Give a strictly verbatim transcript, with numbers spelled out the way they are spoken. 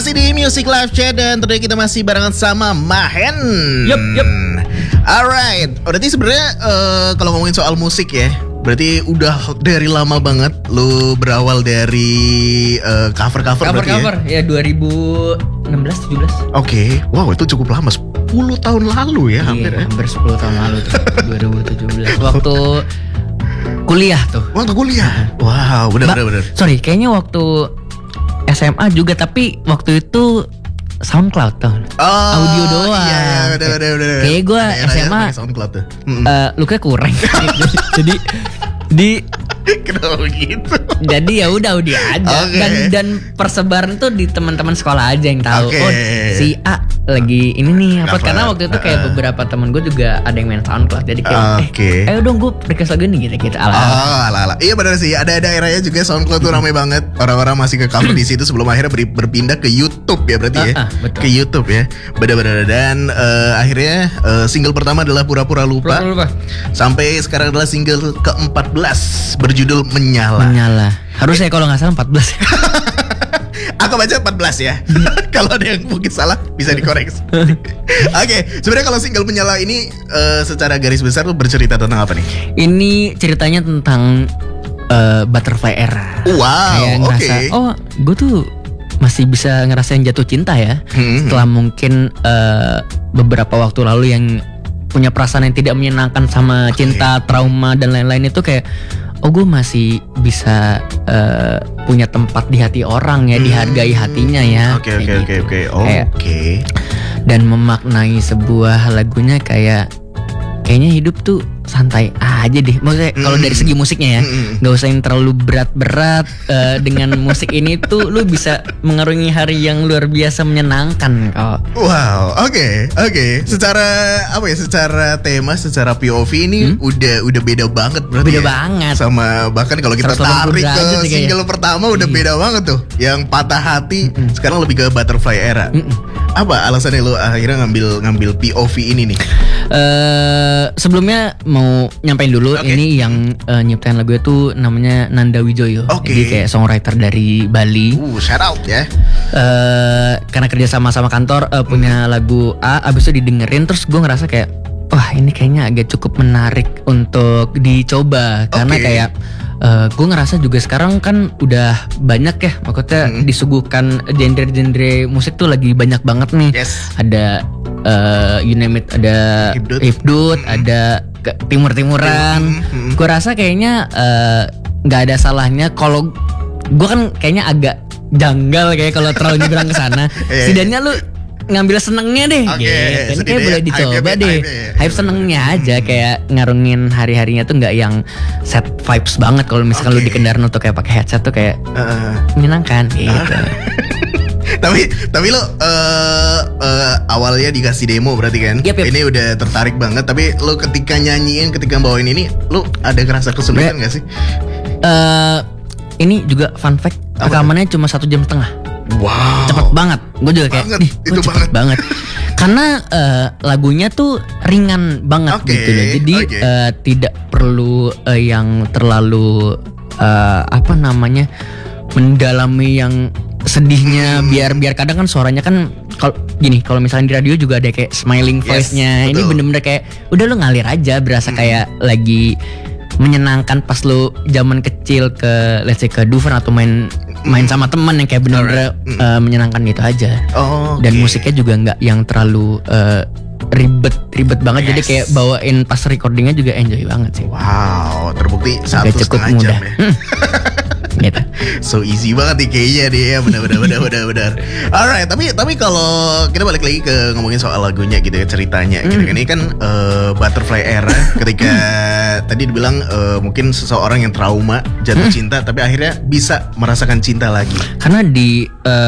Masih di Music Live Chat dan tentunya kita masih barengan sama Mahen. Yup, yup. Alright, berarti sebenarnya uh, kalau ngomongin soal musik ya, berarti udah dari lama banget lu berawal dari uh, cover-cover berarti Cover-cover ya, ya dua ribu enam belas tujuh belas. Oke, okay. Wow itu cukup lama, sepuluh tahun lalu ya, hampir Iya, ya. hampir sepuluh tahun lalu tuh, dua ribu tujuh belas. Waktu kuliah tuh. Waktu kuliah. Wow, benar benar benar. Sorry, kayaknya waktu S M A juga, tapi waktu itu SoundCloud tuh. Oh, audio doang. Iya, iya, bener, bener, bener. Kayak gue S M A SoundCloud tuh. Uh, Luka kurang. Jadi di kenapa gitu? Jadi ya udah udah aja. Okay. Dan dan persebaran tuh di teman-teman sekolah aja yang tahu. Okay. Oh, si A lagi ini nih apa? Cover. Karena waktu itu kayak Uh. beberapa teman gue juga ada yang main SoundCloud. Jadi kayak Okay. eh, ayo dong gue request lagu nih gitu-gitu. Ala. Oh, ala ala. Iya benar sih. Ada daerahnya juga SoundCloud tuh ramai banget. Orang-orang masih ke cover di situ sebelum akhirnya ber- berpindah ke YouTube ya berarti ya. Uh, uh, betul. Ke YouTube ya. Benar-benar. Dan uh, akhirnya uh, single pertama adalah Pura-pura Lupa. Lupa, lupa. Sampai sekarang adalah single keempat belas berjudul Menyala. Menyala. Harusnya kalau nggak salah empat belas. Aku baca empat belas ya. Kalau ada yang mungkin salah bisa dikoreksi. Oke, okay, sebenarnya kalau single Menyala ini uh, secara garis besar tuh bercerita tentang apa nih? Ini ceritanya tentang uh, butterfly era. Wow, Kayak oke. ngerasa, oh gue tuh masih bisa ngerasain jatuh cinta ya. Hmm. Setelah mungkin uh, beberapa waktu lalu yang punya perasaan yang tidak menyenangkan sama Okay. cinta, trauma dan lain-lain itu kayak, oh gue masih bisa uh, punya tempat di hati orang ya, Hmm. dihargai hatinya ya. Oke Kayak oke oke gitu. oke. Kayak- Oke. Dan memaknai sebuah lagunya kayak kayaknya hidup tuh santai aja deh. Maksudnya kalau Mm. dari segi musiknya ya, Mm-mm. nggak usah yang terlalu berat-berat. eh, dengan musik ini tuh lu bisa mengarungi hari yang luar biasa menyenangkan kok. Wow, oke, oke. Secara apa ya? Secara tema, secara P O V ini Hmm? udah udah beda banget berarti. Beda ya? banget. Sama bahkan kalau kita seratus delapan puluh tarik ke derajat nih kayaknya. single pertama udah Iya. beda banget tuh. Yang Patah Hati Mm-mm. sekarang lebih ke Butterfly Era. Mm-mm. Apa alasannya lu akhirnya ngambil ngambil P O V ini nih? Eh, sebelumnya mau nyampein dulu. Oke. Ini yang eh, nyiptain lagunya tuh namanya Nanda Wijoyo. Oke. Jadi kayak songwriter dari Bali. Uh, shout out ya. eh karena kerja sama sama kantor eh, punya lagu A, abis itu didengerin terus gue ngerasa kayak wah ini kayaknya agak cukup menarik untuk dicoba karena Oke. kayak eh, gue ngerasa juga sekarang kan udah banyak ya maksudnya Hmm. disuguhkan genre-genre musik tuh lagi banyak banget nih. Yes. Ada eh, you name it, ada Hipdut. hipdut, Hmm. ada ke- timur-timuran. Hmm, hmm. Gue rasa kayaknya eh, nggak ada salahnya kalau gue kan kayaknya agak janggal kayak kalau terlalu nyebrang ke sana. Iya. Setidaknya lu ngambil senengnya deh Oke, gitu. Ini kayak setidaknya boleh dicoba hype-nya, deh. hype-nya. Hype senengnya aja Hmm. kayak ngarungin hari-harinya tuh nggak yang set vibes banget kalau misalkan lu Oke. di kendaraan tuh kayak pakai headset tuh kayak Uh, menyenangkan gitu. tapi tapi lo uh, uh, awalnya dikasih demo berarti kan? Yap, yap. Ini udah tertarik banget. Tapi lo ketika nyanyiin, ketika bawain ini, lo ada ngerasa kesulitan gak sih? Eh ini juga fun fact, Apa rekamannya cuma satu jam setengah. Wow. Cepet banget. Gue juga kayak Banget, ih, itu kok cepet banget. banget. Karena eh, lagunya tuh ringan banget Oke, gitu loh. Jadi oke. eh, tidak perlu eh, yang terlalu eh, apa namanya mendalami yang sedihnya. Hmm. Biar biar kadang kan suaranya kan kalau gini kalau misalnya di radio juga ada kayak smiling Yes, voice-nya. Ini betul. bener-bener kayak udah lu ngalir aja berasa Hmm. kayak lagi menyenangkan pas lu zaman kecil ke let's say ke Dufan atau main main sama teman yang kayak bener-bener Alright. Hmm. eh, menyenangkan gitu aja. Oh, Dan oke. musiknya juga nggak yang terlalu eh, ribet ribet banget. Jadi Yes. kayak bawain pas recordingnya juga enjoy banget sih. Wow, terbukti satu Agak cukup setengah mudah. jam ya. Hmm. Gitu. So easy banget nih kayaknya dia ya, benar-benar benar-benar benar. Alright, tapi tapi kalau kita balik lagi ke ngomongin soal lagunya gitu ya, ceritanya gitu kan. Ini kan eh, Butterfly Era ketika tadi dibilang eh, mungkin seseorang yang trauma jatuh cinta tapi akhirnya bisa merasakan cinta lagi. Karena di eh,